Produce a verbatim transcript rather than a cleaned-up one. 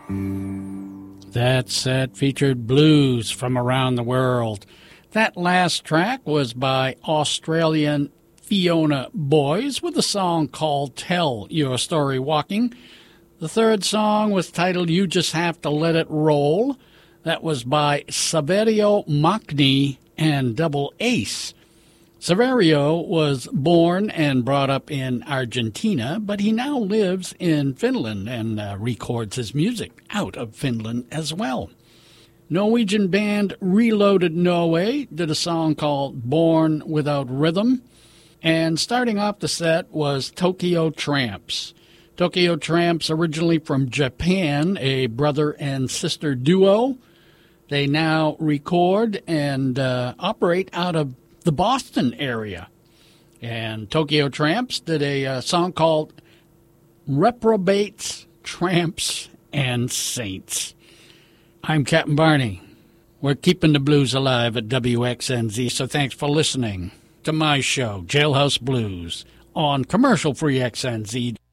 That set featured blues from around the world. That last track was by Australian Fiona Boys with a song called Tell Your Story Walking. The third song was titled You Just Have to Let It Roll. That was by Saverio Macni and Double Ace. Saverio was born and brought up in Argentina, but he now lives in Finland and uh, records his music out of Finland as well. Norwegian band Reloaded Norway did a song called Born Without Rhythm. And starting off the set was Tokyo Tramps. Tokyo Tramps, originally from Japan, a brother and sister duo. They now record and uh, operate out of the Boston area. And Tokyo Tramps did a uh, song called Reprobates, Tramps, and Saints. I'm Captain Barney. We're keeping the blues alive at W X N Z, so thanks for listening to my show, Jailhouse Blues, on commercial-free X N Z.